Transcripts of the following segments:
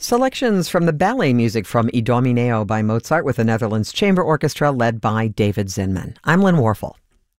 Selections from the ballet music from Idomeneo by Mozart with the Netherlands Chamber Orchestra led by David Zinman. I'm Lynn Warfel.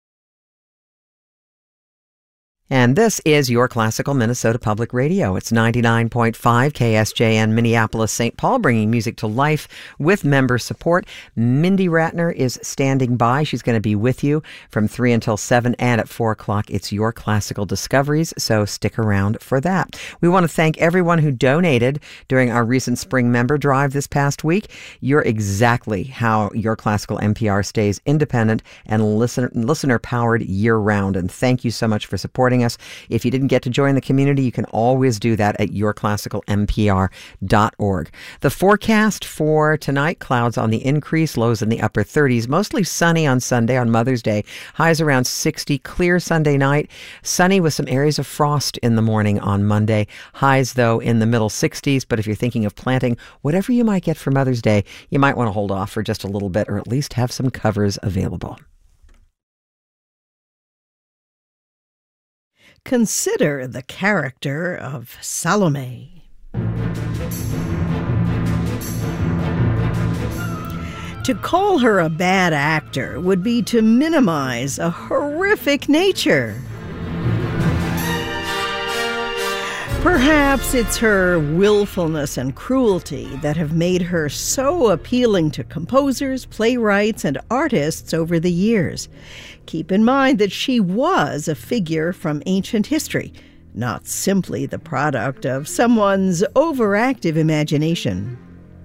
And this is your Classical Minnesota Public Radio. It's 99.5 KSJN Minneapolis, St. Paul, bringing music to life with member support. Mindy Ratner is standing by. She's going to be with you from 3 until 7, and at 4 o'clock, it's your Classical Discoveries, so stick around for that. We want to thank everyone who donated during our recent spring member drive this past week. You're exactly how your Classical NPR stays independent and listener-powered year-round, and thank you so much for supporting us. If you didn't get to join the community, you can always do that at yourclassicalnpr.org. The forecast for tonight, clouds on the increase, lows in the upper 30s, mostly sunny on Sunday, on Mother's Day, highs around 60, clear Sunday night, sunny with some areas of frost in the morning on Monday, highs though in the middle 60s, but if you're thinking of planting whatever you might get for Mother's Day, you might want to hold off for just a little bit, or at least have some covers available. Consider the character of Salome. To call her a bad actor would be to minimize a horrific nature. Perhaps it's her willfulness and cruelty that have made her so appealing to composers, playwrights, and artists over the years. Keep in mind that she was a figure from ancient history, not simply the product of someone's overactive imagination.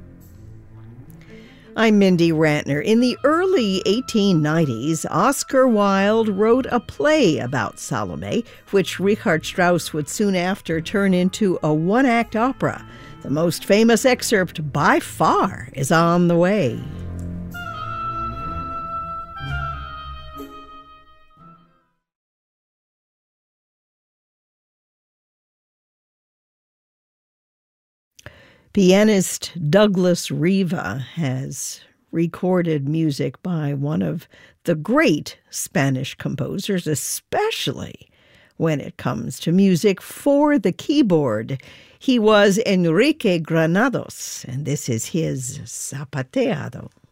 I'm Mindy Ratner. In the early 1890s, Oscar Wilde wrote a play about Salome, which Richard Strauss would soon after turn into a one-act opera. The most famous excerpt by far is on the way. Pianist Douglas Riva has recorded music by one of the great Spanish composers, especially when it comes to music for the keyboard. He was Enrique Granados, and this is his Zapateado.